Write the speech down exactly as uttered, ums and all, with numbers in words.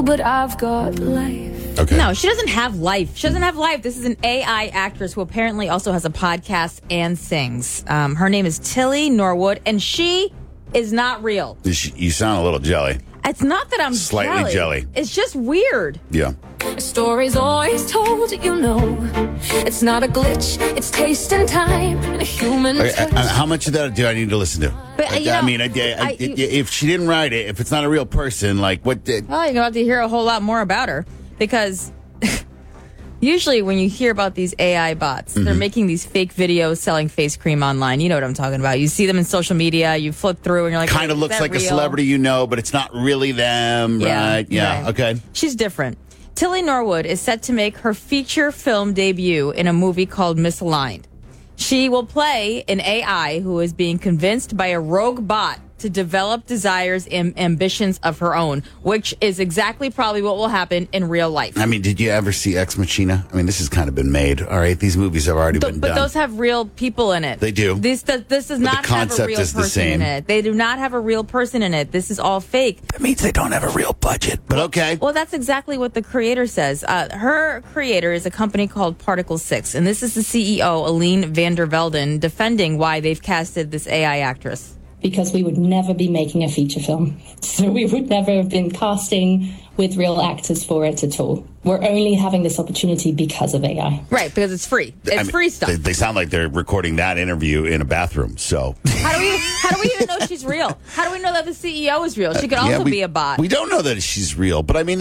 but I've got life. Okay. No, she doesn't have life. She doesn't have life. This is an A I actress who apparently also has a podcast and sings. Um, her name is Tilly Norwood, and she is not real. You sound a little jelly. It's not that I'm Slightly jelly. It's just weird. Yeah. The story's always told, you know. It's not a glitch, it's taste and time. And a human Okay, touch. uh, how much of that do I need to listen to? But, uh, you I know, mean, I, I, I- I- if she didn't write it, if it's not a real person, like what? Did, Well, you're about to hear a whole lot more about her because usually when you hear about these A I bots, Mm-hmm. they're making these fake videos selling face cream online. You know what I'm talking about. You see them in social media, you flip through and you're like, kind "Wait, of is looks that like a real?" celebrity, you know, but it's not really them, Yeah, right? Yeah. right. Okay. She's different. Tilly Norwood is set to make her feature film debut in a movie called Misaligned. She will play an A I who is being convinced by a rogue bot to develop desires and ambitions of her own, which is exactly probably what will happen in real life. I mean, did you ever see Ex Machina? I mean, this has kind of been made. All right, these movies have already Th- been but done. those have real people in it. They do. This does, this does But the not have a concept real is the person in same. it. They do not have a real person in it. This is all fake. that means they don't have a real budget. But okay. Well, that's exactly what the creator says. Uh, her creator is a company called Particle Six, and this is the C E O, Aline van der Velden, defending why they've casted this A I actress. Because we would never be making a feature film. So we would never have been casting with real actors for it at all. We're only having this opportunity because of A I. Right, because it's free. It's I mean, free stuff. They, they sound like they're recording that interview in a bathroom. So How do we how do we even know she's real? How do we know that the C E O is real? She could also Yeah, we- be a bot. We don't know that she's real, but I mean,